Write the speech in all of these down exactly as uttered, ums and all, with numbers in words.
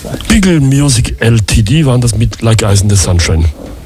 Beagle Music L T D waren das mit Like Ice in the Sunshine.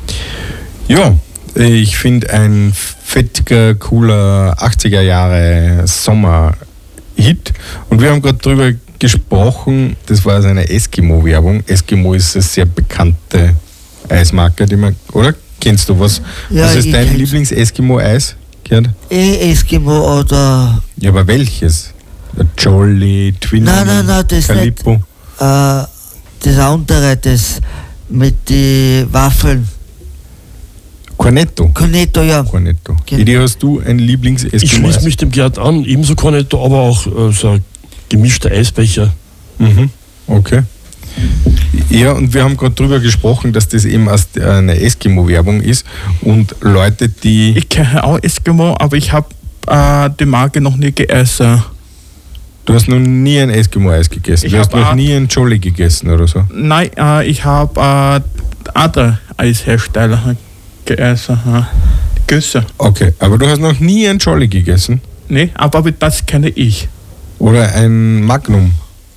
Ja, ich finde ein fettiger, cooler achtziger Jahre Sommer-Hit. Und wir haben gerade drüber gesprochen, das war seine Eskimo-Werbung. Eskimo ist eine sehr bekannte Eismarke, die man, oder? Kennst du was? Ja, was ist dein kenn's. Lieblings-Eskimo-Eis, Gerd? Eh, Eskimo oder. Ja, aber welches? Jolly, Twin, Nein, nein, nein, das Calippo? nicht. Äh, das andere, das mit den Waffeln. Cornetto. Cornetto, ja. Cornetto. Genau. Edi, hast du ein Lieblings-Eskimo-Eis? Ich schließe mich dem Gerd an, ebenso Cornetto, aber auch äh, so ein gemischter Eisbecher. Mhm. Okay. Ja, und wir haben gerade drüber gesprochen, dass das eben erst eine Eskimo-Werbung ist und Leute, die... Ich kenne auch Eskimo, aber ich habe äh, die Marke noch nie gegessen. Du hast noch nie ein Eskimo-Eis gegessen? Ich Du hast hab noch auch- nie ein Jolly gegessen oder so? Nein, äh, ich habe äh, andere Eishersteller gegessen. Äh, Güsse. Okay, aber du hast noch nie ein Jolly gegessen? Nee, aber das kenne ich. Oder ein Magnum?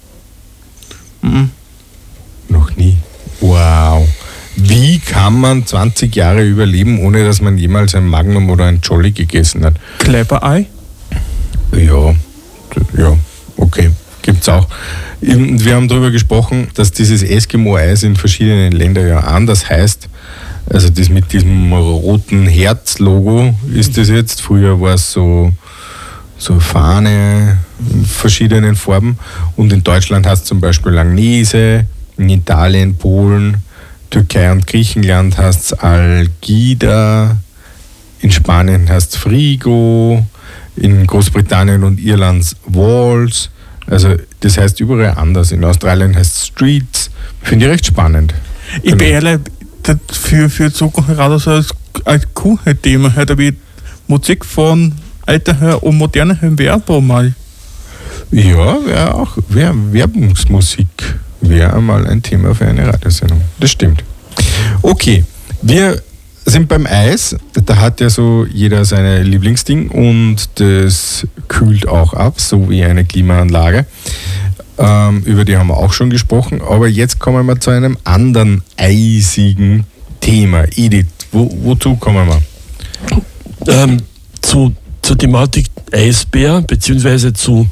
Mhm. Noch nie. Wow. Wie kann man zwanzig Jahre überleben, ohne dass man jemals ein Magnum oder ein Jolly gegessen hat? Clever Eye. Ja, ja, okay, gibt's auch. Und wir haben darüber gesprochen, dass dieses Eskimo-Eis in verschiedenen Ländern ja anders heißt. Also das mit diesem roten Herz-Logo ist das jetzt. Früher war es so, so eine Fahne in verschiedenen Farben. Und in Deutschland heißt es zum Beispiel Langnese, in Italien, Polen, Türkei und Griechenland heißt es Algida, in Spanien heißt es Frigo, in Großbritannien und Irland Walls. Also das heißt überall anders. In Australien heißt es Streets. Finde ich recht spannend. Ich Genau. bin ehrlich, das für, für die Zukunft gerade so als, als cooles Thema. Halt habe ich Musik von alter her und moderner hören wir auch mal. Ja, wäre auch wär Werbungsmusik wäre einmal ein Thema für eine Radiosendung. Das stimmt. Okay, wir sind beim Eis. Da hat ja so jeder seine Lieblingsding und das kühlt auch ab, so wie eine Klimaanlage. Ähm, über die haben wir auch schon gesprochen. Aber jetzt kommen wir zu einem anderen eisigen Thema. Edith, wo, wozu kommen wir? Ähm, zu, zur Thematik Eisbär, beziehungsweise zu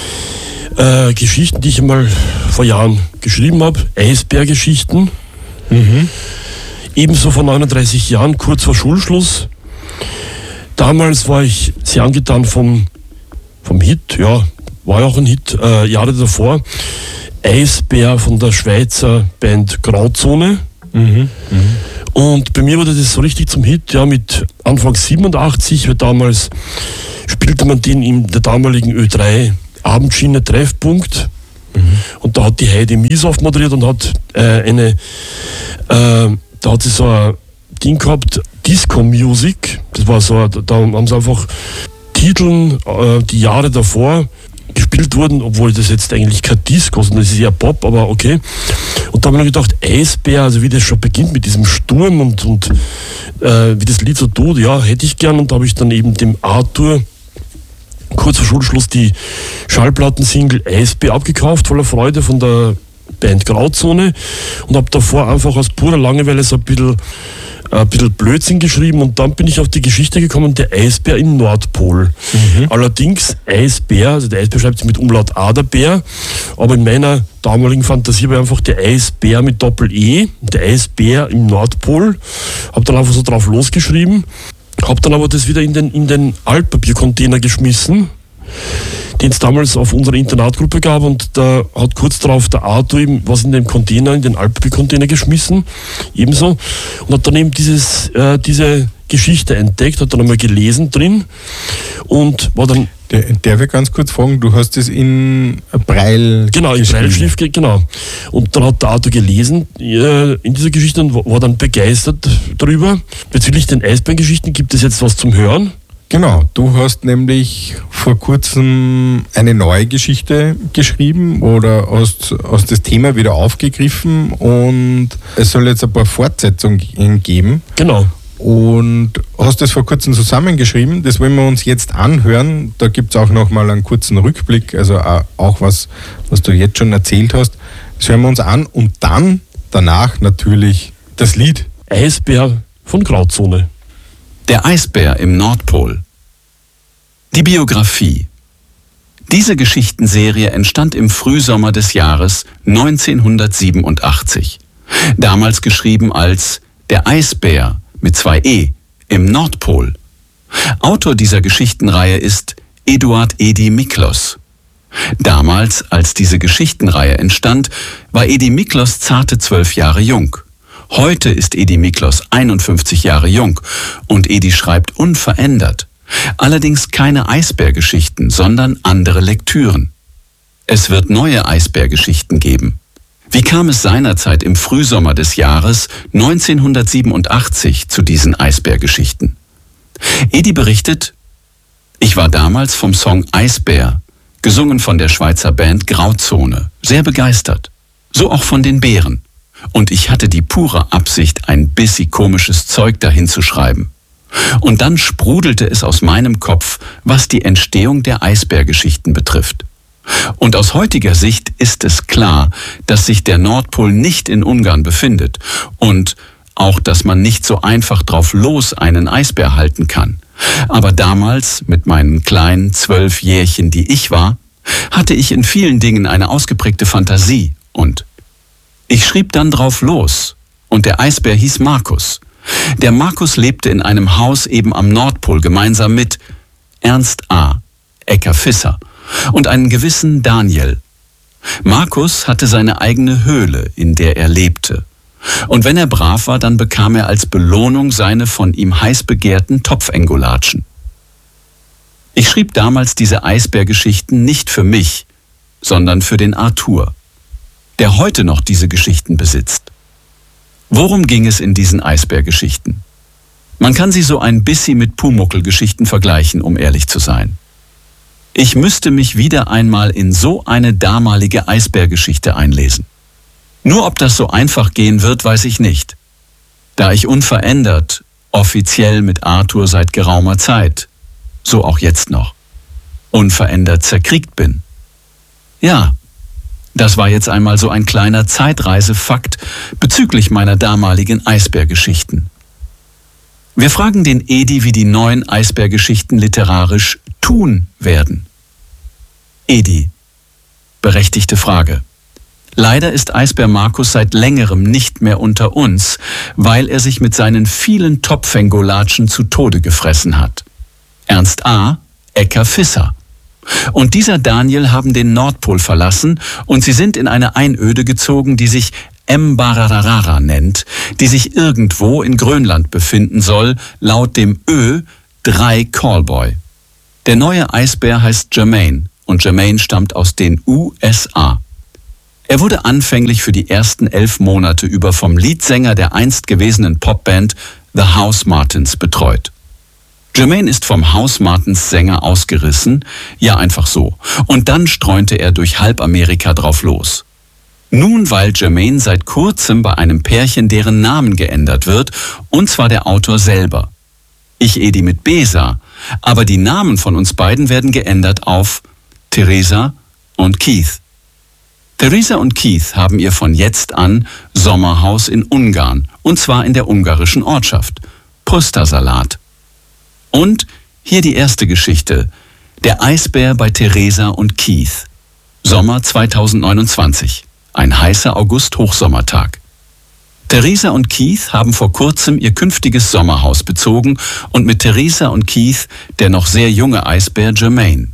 äh, Geschichten, die ich einmal vor Jahren geschrieben habe. Eisbärgeschichten. Mhm. Ebenso vor neununddreißig Jahren, kurz vor Schulschluss. Damals war ich sehr angetan vom, vom Hit, ja, war ja auch ein Hit, äh, Jahre davor. Eisbär von der Schweizer Band Grauzone. Mhm. Mhm. Und bei mir wurde das so richtig zum Hit, ja, mit Anfang siebenundachtzig, weil damals spielte man den in der damaligen Ö drei Abendschiene Treffpunkt. Mhm. Und da hat die Heidi Miesoff moderiert und hat äh, eine, äh, da hat sie so ein Ding gehabt, Disco Music. Das war so, ein, da haben sie einfach Titeln, äh, die Jahre davor gespielt wurden, obwohl das jetzt eigentlich kein Disco, sondern das ist eher Pop, aber okay. Und da habe ich mir gedacht, Eisbär, also wie das schon beginnt mit diesem Sturm und, und äh, wie das Lied so tut, ja, hätte ich gern. Und da habe ich dann eben dem Arthur kurz vor Schulschluss die Schallplattensingle Eisbär abgekauft, voller Freude von der Band Grauzone und habe davor einfach aus purer Langeweile so ein bisschen, ein bisschen Blödsinn geschrieben und dann bin ich auf die Geschichte gekommen, der Eisbär im Nordpol. Mhm. Allerdings Eisbär, also der Eisbär schreibt sich mit Umlaut A, der Bär, aber in meiner damaligen Fantasie war einfach der Eisbär mit Doppel-E, der Eisbär im Nordpol, habe dann einfach so drauf losgeschrieben, habe dann aber das wieder in den, in den Altpapiercontainer geschmissen, den es damals auf unserer Internatgruppe gab und da hat kurz darauf der Arthur eben was in dem Container, in den Altpapiercontainer geschmissen, ebenso, und hat dann eben dieses, äh, diese Geschichte entdeckt, hat dann einmal gelesen drin und war dann... Der, darf ich ganz kurz fragen, du hast es in Breil Genau, in geschrieben. Breilschrift, genau. Und dann hat der Arthur gelesen äh, in dieser Geschichte und war dann begeistert darüber. Bezüglich den Eisbärengeschichten gibt es jetzt was zum Hören. Genau, du hast nämlich vor kurzem eine neue Geschichte geschrieben oder hast, hast das Thema wieder aufgegriffen und es soll jetzt ein paar Fortsetzungen geben. Genau. und hast das vor kurzem zusammengeschrieben. Das wollen wir uns jetzt anhören. Da gibt es auch nochmal einen kurzen Rückblick, also auch was, was du jetzt schon erzählt hast. Das hören wir uns an und dann danach natürlich das Lied. Eisbär von Grauzone. Der Eisbär im Nordpol. Die Biografie. Diese Geschichtenserie entstand im Frühsommer des Jahres neunzehnhundertsiebenundachtzig. Damals geschrieben als Der Eisbär mit zwei E im Nordpol. Autor dieser Geschichtenreihe ist Eduard Edi Miklos. Damals, als diese Geschichtenreihe entstand, war Edi Miklos zarte zwölf Jahre jung. Heute ist Edi Miklos einundfünfzig Jahre jung und Edi schreibt unverändert. Allerdings keine Eisbärgeschichten, sondern andere Lektüren. Es wird neue Eisbärgeschichten geben. Wie kam es seinerzeit im Frühsommer des Jahres neunzehnhundertsiebenundachtzig zu diesen Eisbärgeschichten? Edi berichtet: Ich war damals vom Song Eisbär, gesungen von der Schweizer Band Grauzone, sehr begeistert. So auch von den Bären. Und ich hatte die pure Absicht, ein bisschen komisches Zeug dahin zu schreiben. Und dann sprudelte es aus meinem Kopf, was die Entstehung der Eisbärgeschichten betrifft. Und aus heutiger Sicht ist es klar, dass sich der Nordpol nicht in Ungarn befindet und auch, dass man nicht so einfach drauf los einen Eisbär halten kann. Aber damals, mit meinen kleinen zwölf Jährchen, die ich war, hatte ich in vielen Dingen eine ausgeprägte Fantasie und ich schrieb dann drauf los und der Eisbär hieß Markus. Der Markus lebte in einem Haus eben am Nordpol gemeinsam mit Ernst A., Äcker Visser und einen gewissen Daniel. Markus hatte seine eigene Höhle, in der er lebte. Und wenn er brav war, dann bekam er als Belohnung seine von ihm heiß begehrten Topfengolatschen. Ich schrieb damals diese Eisbärgeschichten nicht für mich, sondern für den Arthur, der heute noch diese Geschichten besitzt. Worum ging es in diesen Eisbärgeschichten? Man kann sie so ein bisschen mit Pumuckl-Geschichten vergleichen, um ehrlich zu sein. Ich müsste mich wieder einmal in so eine damalige Eisbärgeschichte einlesen. Nur ob das so einfach gehen wird, weiß ich nicht. Da ich unverändert, offiziell mit Arthur seit geraumer Zeit, so auch jetzt noch, unverändert zerkriegt bin. Ja, das war jetzt einmal so ein kleiner Zeitreisefakt bezüglich meiner damaligen Eisbärgeschichten. Wir fragen den Edi, wie die neuen Eisbärgeschichten literarisch tun werden. Edi: Berechtigte Frage. Leider ist Eisbär Markus seit längerem nicht mehr unter uns, weil er sich mit seinen vielen Topfengolatschen zu Tode gefressen hat. Ernst A., Äcker Visser. Und dieser Daniel haben den Nordpol verlassen und sie sind in eine Einöde gezogen, die sich Mbararara nennt, die sich irgendwo in Grönland befinden soll, laut dem Ö drei Callboy. Der neue Eisbär heißt Jermaine und Jermaine stammt aus den U S A. Er wurde anfänglich für die ersten elf Monate über vom Leadsänger der einst gewesenen Popband The House Martins betreut. Jermaine ist vom House Martins Sänger ausgerissen, ja einfach so, und dann streunte er durch halb Amerika drauf los. Nun weilt Jermaine seit kurzem bei einem Pärchen, deren Namen geändert wird, und zwar der Autor selber. Ich Edi mit Besa, aber die Namen von uns beiden werden geändert auf Theresa und Keith. Theresa und Keith haben ihr von jetzt an Sommerhaus in Ungarn, und zwar in der ungarischen Ortschaft Pusztasalat. Und hier die erste Geschichte, der Eisbär bei Theresa und Keith. Sommer zweitausendneunundzwanzig, ein heißer August-Hochsommertag. Theresa und Keith haben vor kurzem ihr künftiges Sommerhaus bezogen und mit Theresa und Keith der noch sehr junge Eisbär Jermaine.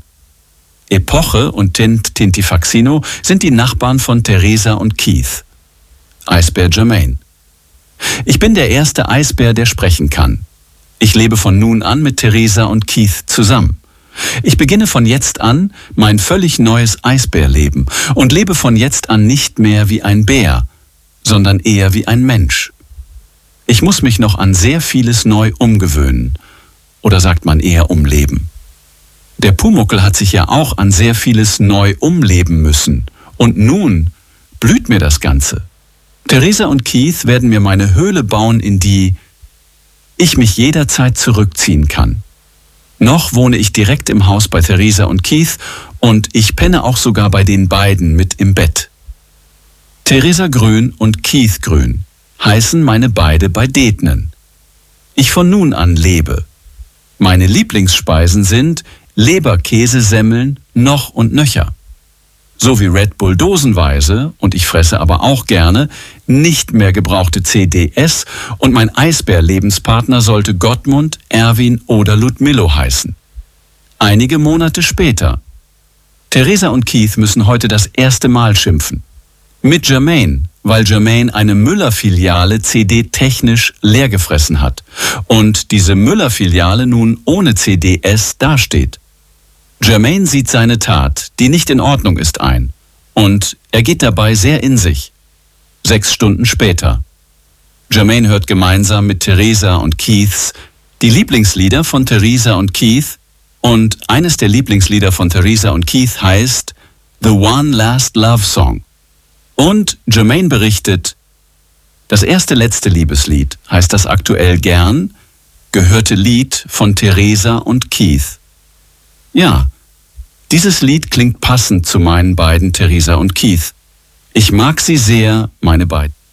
Epoche und Tint Tintifaxino sind die Nachbarn von Theresa und Keith. Eisbär Jermaine: Ich bin der erste Eisbär, der sprechen kann. Ich lebe von nun an mit Theresa und Keith zusammen. Ich beginne von jetzt an mein völlig neues Eisbärleben und lebe von jetzt an nicht mehr wie ein Bär, sondern eher wie ein Mensch. Ich muss mich noch an sehr vieles neu umgewöhnen. Oder sagt man eher umleben. Der Pumuckl hat sich ja auch an sehr vieles neu umleben müssen. Und nun blüht mir das Ganze. Theresa und Keith werden mir meine Höhle bauen, in die ich mich jederzeit zurückziehen kann. Noch wohne ich direkt im Haus bei Theresa und Keith und ich penne auch sogar bei den beiden mit im Bett. Theresa Grün und Keith Grün heißen meine beide bei Detnen. Ich von nun an lebe. Meine Lieblingsspeisen sind Leberkäsesemmeln noch und nöcher. So wie Red Bull dosenweise, und ich fresse aber auch gerne, nicht mehr gebrauchte C D S und mein Eisbär-Lebenspartner sollte Gottmund, Erwin oder Ludmillo heißen. Einige Monate später. Theresa und Keith müssen heute das erste Mal schimpfen. Mit Jermaine, weil Jermaine eine Müller-Filiale C D-technisch leergefressen hat und diese Müller-Filiale nun ohne C D S dasteht. Jermaine sieht seine Tat, die nicht in Ordnung ist, ein und er geht dabei sehr in sich. Sechs Stunden später. Jermaine hört gemeinsam mit Theresa und Keiths die Lieblingslieder von Theresa und Keith und eines der Lieblingslieder von Theresa und Keith heißt The One Last Love Song. Und Jermaine berichtet, das erste letzte Liebeslied heißt das aktuell gern gehörte Lied von Theresa und Keith. Ja, dieses Lied klingt passend zu meinen beiden Theresa und Keith. Ich mag sie sehr, meine beiden.